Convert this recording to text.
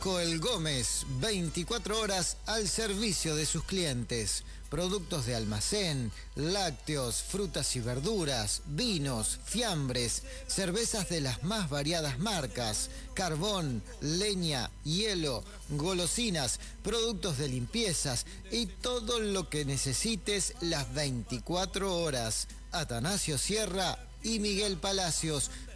El Gómez, 24 horas al servicio de sus clientes. Productos de almacén, lácteos, frutas y verduras, vinos, fiambres, cervezas de las más variadas marcas, carbón, leña, hielo, golosinas, productos de limpiezas y todo lo que necesites las 24 horas. Atanasio Sierra y Miguel Palacios,